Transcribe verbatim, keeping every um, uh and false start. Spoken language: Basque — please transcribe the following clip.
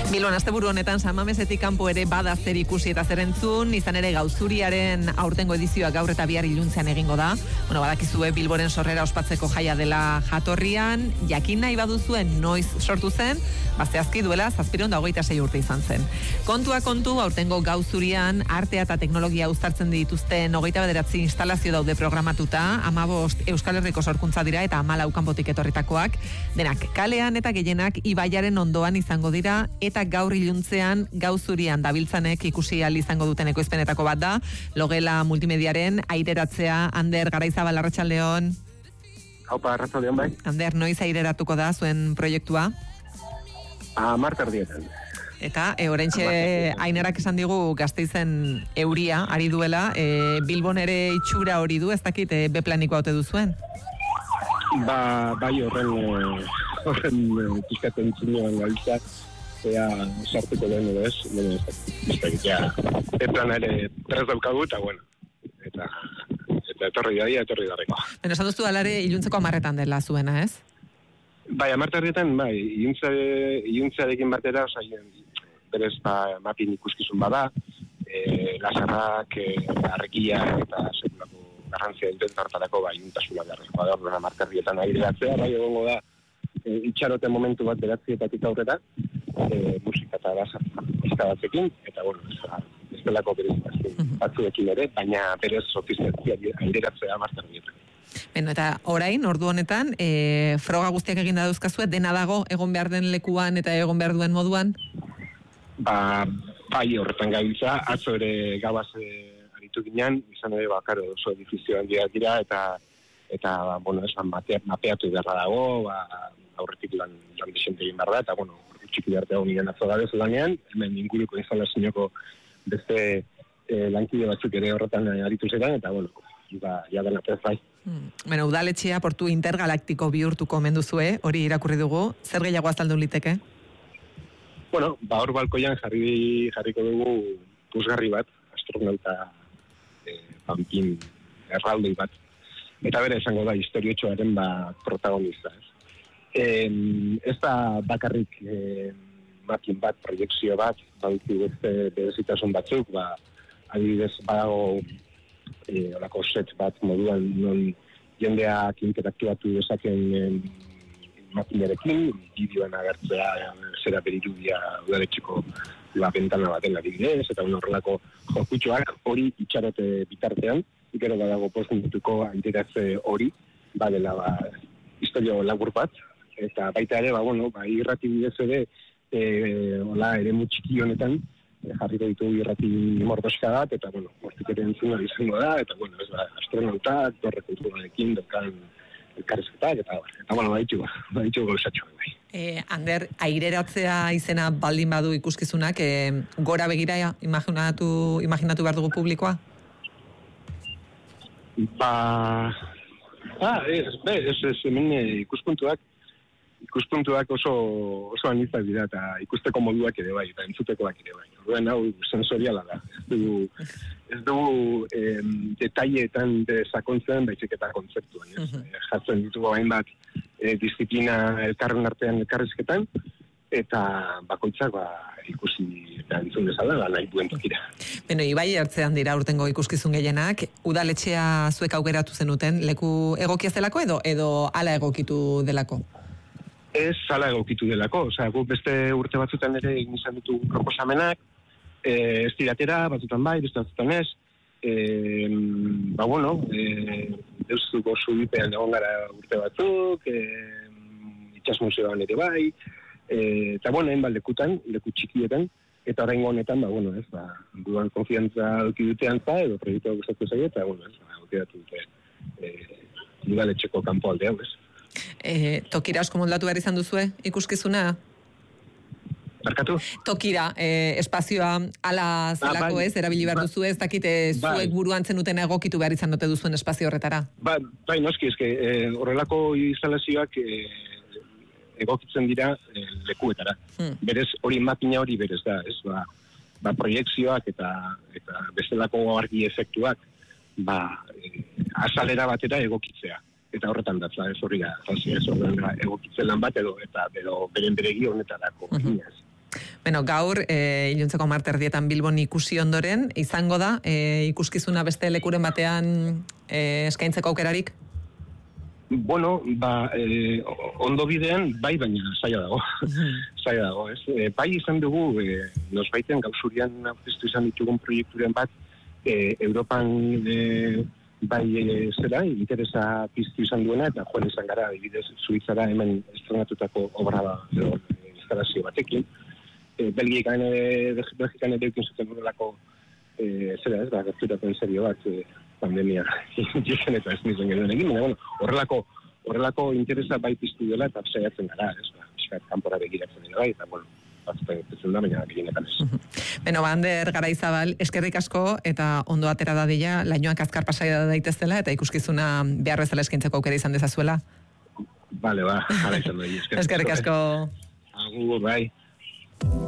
Bilbon asteburu honetan San Mamesetik kanpo ere bada zer ikusi eta zer entzun, izan ere Gauzuriaren aurtengo edizioa gaur eta bihar iluntzean egingo da. Bueno, badakizue Bilboren sorrera ospatzeko jaia dela jatorrian, jakin nahi baduzuen noiz sortu zen, bazteazki duela zazpiehun eta hogeita sei urte izan zen. Kontua kontu, aurtengo Gauzurian artea eta teknologia uztartzen dituzten hogeita bederatzi instalazio daude programatuta, hamabost Euskal Herriko sorkuntza dira eta hamalau kanpotik etorritakoak, denak kalean eta gehienak ibaiaren ondoan izango dira, eta gaur iluntzean Gauzurian dabiltzanek ikusi ahal izango duten ekoizpenetako bat da, Logela multimediaren aireratzea. Ander Garaizabal, arratsaldeon. Haupa, arratsaldeon bai. Ander, noiz aireratuko da zuen proiektua? Hamar tardietan. Eta e, oraintxe Ainerak esan digu Gasteizen euria ari duela, e, Bilbon ere itxura hori du, ez dakit e, beplanikoa ote duzuen? Ba, bai horren horren pizkaten txinoan gabiltza, ea sartuko den edo ez, bueno, ez dakit, ja, eplan ere prez daukagu, eta bueno, eta, eta etorri daia, etorri darreko. Bueno, esan duztu alare iluntzeko amarretan dela zuena, ez? Bai, amartarrietan, bai, iluntzearekin batera, osaien, berez, ba, mapin ikuskizun bada, e, lasarrak, e, arrekia eta sekulako garrantzia duten tartarako, bai, iuntasula garrantzia da, amartarrietan aireratzea, bai, egongo da, e, itxarote momentu bat beratzietatik aurrera, e, musika eta basa batzekin, eta, bueno, ez, ez delako berezitazun batzuekin ere, baina berez ofiziatzia aireratzea amartarrietan. Beno, eta orain, ordu honetan, e, froga guztiak eginda dauzkazue, dena dago egon behar den lekuan eta egon behar duen moduan? Ba, bai horretan gabiltza, atzo ere gabaz e, aritu ginen, izan ere bakaro oso edifizio handia dira, eta, eta bueno, esan mapea, mapeatu beharra dago, ba, aurretik lan, lan desente egin behar da, eta, bueno, txiki behar dago nien atzo gabez lanean, hemen inguruko instalazioako beste e, lankide batzuk ere horretan aritu zeran, eta, bueno, ba, ja dena prez bai. Hmm. Bueno, udaletxea portu intergalaktiko bihurtuko menduzue, hori irakurri dugu, zer gehiago azaldu liteke? Bueno, ba hor balkoian jarri jarriko dugu puzgarri bat, astronauta e, panpin erraldoi bat. Eta bere esango da historiotxoaren ba protagonista, ez. E, ez da bakarrik e, makin bat, proiekzio bat, bauti beste berezitasun batzuk, ba, adibidez badago e, olako set bat moduan non jendeak interaktuatu dezaken e, makinarekin, bideoan agertzea zera berirudia udaletxeko la bentana baten adibidez, eta horrelako jokutxoak hori itxarote bitartean, gero badago postutuko interatze hori, badela ba, historio labur bat, eta baita ere, ba, bueno, ba, irrati bidez ere, e, hola, ere mutxiki honetan, e, jarriko ditu irrati mordoska bat, eta, bueno, mortik ere entzuna izango da, eta, bueno, ez da, astronautak, torre kulturarekin, dokan elkarrizketak, eta, eta, bueno, baitxu, baitxu gauzatxo. Bai. E, Ander, aireratzea izena baldin badu ikuskizunak, e, gora begira imaginatu, imaginatu behar dugu publikoa? Ba, ah, ez, ez, ez, hemen ikuspuntuak, ikuspuntuak oso, oso anitzak dira, eta ikusteko moduak ere bai, eta entzutekoak ere bai. Horren hau sensoriala da. Ez dugu, ez dugu em, detaileetan de sakontzen, baizik eta kontzeptuan. Ez? Uh-huh. Jartzen ditugu hainbat e, disiplina elkarren artean elkarrizketan, eta bakoitzak ba, ikusi eta entzun dezala, da nahi duen tokira. Beno, ibai hartzean dira urtengo ikuskizun gehienak, udaletxea zuek aukeratu zenuten, leku egokia zelako edo, edo ala egokitu delako? Ez ala egokitu delako, osea, guk beste urte batzutan ere egin izan ditu proposamenak, e, ez tiratera, batzutan bai, beste batzutan ez, e, ba bueno, e, eustuko zubipean egon gara urte batzuk, e, itxas museoan ere bai, e, eta bueno, hainbat lekutan, leku txikietan, eta orain honetan, ba bueno, ez, ba, duan konfiantza duki dutean za, edo proiektua gustatu zaio, eta bueno, ez, ba, aukeratu dute, e, udaletxeko kanpo alde hau, ez. E, tokira asko moldatu behar izan duzue ikuskizuna? Barkatu? Tokira, e, espazioa ala zelako ah, bai, ez, erabili behar duzu ez, dakite bai, zuek buruan zenuten egokitu behar izan dute duzuen espazio horretara? Ba, bai, noski, eske, e, horrelako instalazioak e, egokitzen dira e, lekuetara. Hmm. Berez, hori makina hori berez da, ez, ba, ba proiekzioak eta, eta bestelako argi efektuak, ba, e, azalera batera egokitzea. Eta horretan datza, ez horria, ez horretan egokitzen lan bat edo, eta beren beregi honetarako. Uh-huh. Bueno, gaur, e, iluntzeko marterdietan Bilbon ikusi ondoren, izango da, e, ikuskizuna beste lekuren batean e, eskaintzeko aukerarik? Bueno, ba, e, ondo bidean, bai, baina zaila dago. zaila dago, ez? E, bai izan dugu, e, nosbaiten gauzurian aurkeztu izan ditugun proiekturen bat, e, Europan e, bai e, zera, interesa piztu izan duena, eta joan izan gara, adibidez, Suitzara hemen estrenatutako obra da, edo, instalazio batekin. E, Belgikan ere, Belgikan ere eukin zuten horrelako, e, zera ez, ba, gertutako serio bat, e, pandemia jezen eta ez nizuen genuen egin, baina, bueno, horrelako, horrelako interesa bai piztu dela eta saiatzen gara, ez da, eskat, kanpora begiratzen dira bai, eta, bueno, batzutan gertetzen da, baina gehienetan ez. Beno, Ander Garaizabal, eskerrik asko eta ondo atera dadila, lainoak azkar pasaia daitezela eta ikuskizuna behar bezala eskaintzeko aukera izan dezazuela. Vale, ba, jara izan da. Eskerrik asko. Agur, bai.